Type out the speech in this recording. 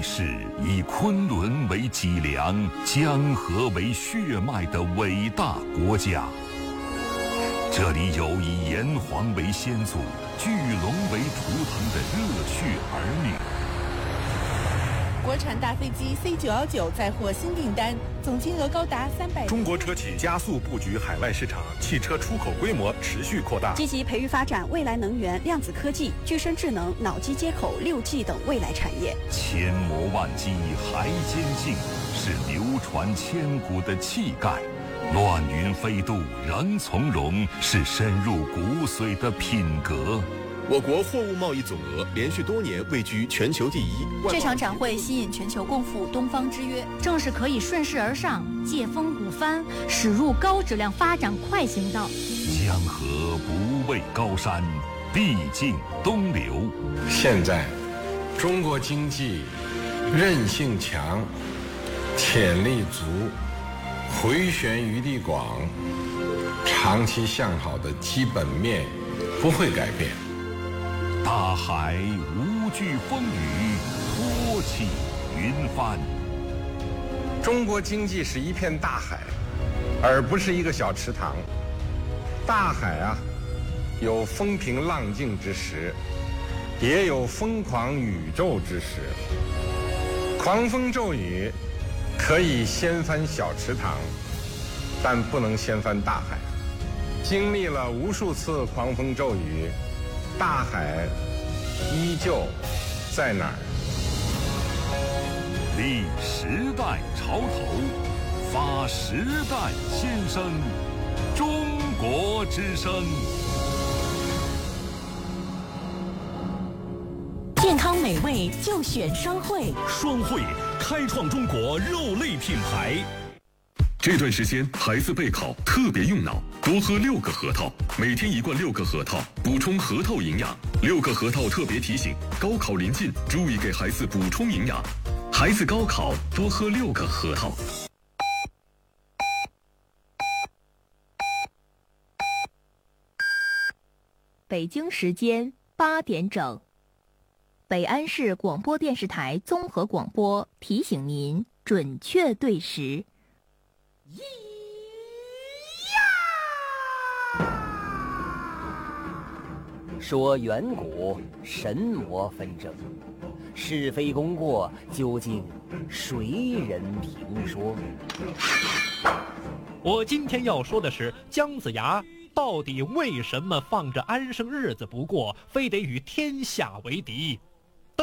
是以昆仑为脊梁、江河为血脉的伟大国家。这里有以炎黄为先祖、巨龙为图腾的热血儿女。 国产大飞机 C919 再获新订单，总金额高达300亿。 中国车企加速布局海外市场，汽车出口规模持续扩大， 积极培育发展未来能源、量子科技、具身智能、脑机接口、6G 等未来产业。 千磨万击还坚劲，是流传千古的气概；乱云飞渡仍从容，是深入骨髓的品格。 我国货物贸易总额连续多年位居全球第一。 这场展会吸引全球共赴东方之约，正是可以顺势而上、借风鼓帆，驶入高质量发展快行道。 江河不畏高山，必尽东流。 现在，中国经济韧性强，潜力足，回旋余地广，长期向好的基本面不会改变。 大海无惧风雨，托起云帆。 中国经济是一片大海，而不是一个小池塘。大海啊，有风平浪静之时，也有疯狂宇宙之时。狂风骤雨可以掀翻小池塘，但不能掀翻大海。经历了无数次狂风骤雨，大海依旧在哪儿？ 立时代潮头，发时代先声，中国之声。 健康美味就选双汇， 双汇开创中国肉类品牌。这段时间孩子备考特别用脑，多喝6个核桃，每天1罐6个核桃，补充核桃营养。6个核桃特别提醒：高考临近，注意给孩子补充营养。孩子高考多喝6个核桃。 北京时间8点整，北安市广播电视台综合广播提醒您准确对时。 说远古神魔纷争，是非功过究竟谁人评说？ 我今天要说的是姜子牙到底为什么放着安生日子不过，非得与天下为敌？